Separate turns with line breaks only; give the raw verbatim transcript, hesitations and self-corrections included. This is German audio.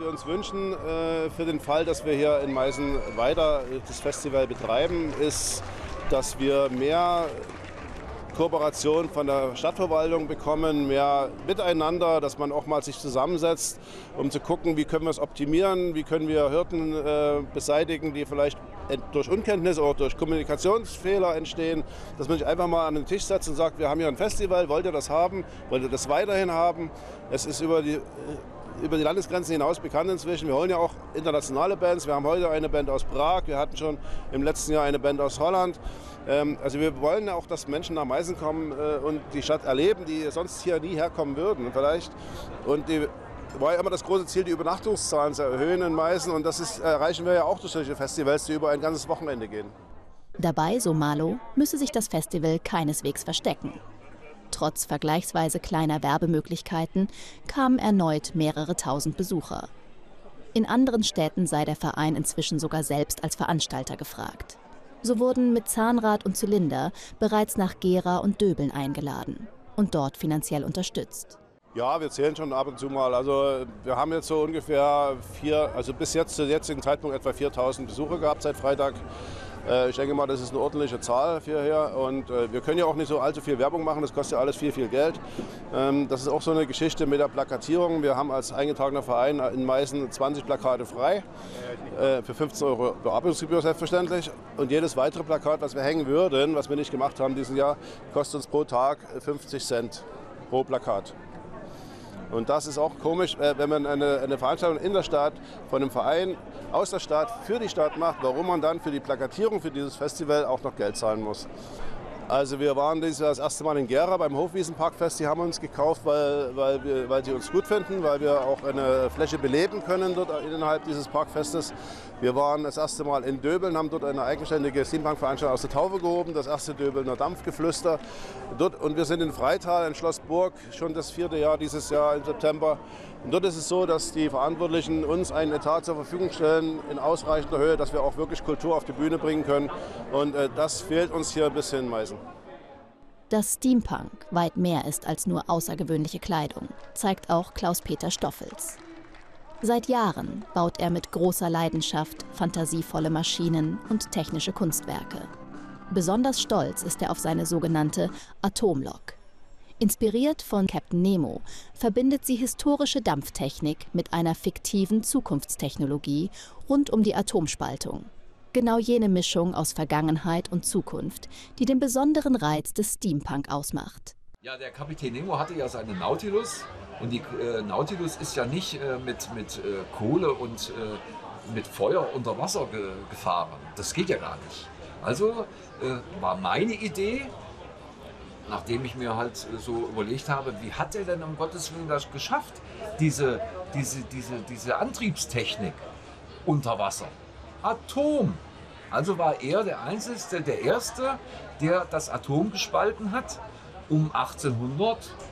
wir uns wünschen äh, für den Fall, dass wir hier in Meißen weiter das Festival betreiben, ist, dass wir mehr Kooperation von der Stadtverwaltung bekommen, mehr Miteinander, dass man auch mal sich zusammensetzt, um zu gucken, wie können wir es optimieren, wie können wir Hürden äh, beseitigen, die vielleicht durch Unkenntnis oder durch Kommunikationsfehler entstehen, dass man sich einfach mal an den Tisch setzt und sagt, wir haben hier ein Festival, wollt ihr das haben, wollt ihr das weiterhin haben? Es ist über die, über die Landesgrenzen hinaus bekannt inzwischen. Wir holen ja auch internationale Bands. Wir haben heute eine Band aus Prag, wir hatten schon im letzten Jahr eine Band aus Holland. Also wir wollen auch, dass Menschen nach Meißen kommen und die Stadt erleben, die sonst hier nie herkommen würden vielleicht. Und die war ja immer das große Ziel, die Übernachtungszahlen zu erhöhen in Meißen. Und das ist, erreichen wir ja auch durch solche Festivals, die über ein ganzes Wochenende gehen.
Dabei, so Malo, müsse sich das Festival keineswegs verstecken. Trotz vergleichsweise kleiner Werbemöglichkeiten kamen erneut mehrere tausend Besucher. In anderen Städten sei der Verein inzwischen sogar selbst als Veranstalter gefragt. So wurden mit Zahnrad und Zylinder bereits nach Gera und Döbeln eingeladen und dort finanziell unterstützt.
Ja, wir zählen schon ab und zu mal. Also wir haben jetzt so ungefähr vier, also bis jetzt zu jetzigen Zeitpunkt etwa viertausend Besucher gehabt seit Freitag. Äh, ich denke mal, das ist eine ordentliche Zahl für hier. Und äh, wir können ja auch nicht so allzu viel Werbung machen, das kostet ja alles viel, viel Geld. Ähm, das ist auch so eine Geschichte mit der Plakatierung. Wir haben als eingetragener Verein in Meißen zwanzig Plakate frei, äh, für fünfzehn Euro Bearbeitungsgebühr selbstverständlich. Und jedes weitere Plakat, was wir hängen würden, was wir nicht gemacht haben diesen Jahr, kostet uns pro Tag fünfzig Cent pro Plakat. Und das ist auch komisch, wenn man eine, eine Veranstaltung in der Stadt von einem Verein aus der Stadt für die Stadt macht, warum man dann für die Plakatierung für dieses Festival auch noch Geld zahlen muss. Also wir waren dieses Jahr das erste Mal in Gera beim Hofwiesenparkfest. Die haben uns gekauft, weil, weil, wir, weil sie uns gut finden, weil wir auch eine Fläche beleben können dort innerhalb dieses Parkfestes. Wir waren das erste Mal in Döbeln, haben dort eine eigenständige Steampunk-Veranstaltung aus der Taufe gehoben, das erste Döbelner Dampfgeflüster. Dort, und wir sind in Freital, in Schloss Burg, schon das vierte Jahr dieses Jahr im September. Und dort ist es so, dass die Verantwortlichen uns einen Etat zur Verfügung stellen in ausreichender Höhe, dass wir auch wirklich Kultur auf die Bühne bringen können. Und äh, das fehlt uns hier ein bisschen in Meißen.
Dass Steampunk weit mehr ist als nur außergewöhnliche Kleidung, zeigt auch Klaus-Peter Stoffels. Seit Jahren baut er mit großer Leidenschaft fantasievolle Maschinen und technische Kunstwerke. Besonders stolz ist er auf seine sogenannte Atomlok. Inspiriert von Captain Nemo verbindet sie historische Dampftechnik mit einer fiktiven Zukunftstechnologie rund um die Atomspaltung. Genau jene Mischung aus Vergangenheit und Zukunft, die den besonderen Reiz des Steampunk ausmacht.
Ja, der Kapitän Nemo hatte ja seine Nautilus und die äh, Nautilus ist ja nicht äh, mit, mit äh, Kohle und äh, mit Feuer unter Wasser ge gefahren. Das geht ja gar nicht. Also äh, war meine Idee, nachdem ich mir halt so überlegt habe, wie hat er denn um Gottes Willen das geschafft, diese, diese, diese, diese Antriebstechnik unter Wasser? Atom. Also war er der Einzige, der Erste, der das Atom gespalten hat um achtzehnhundert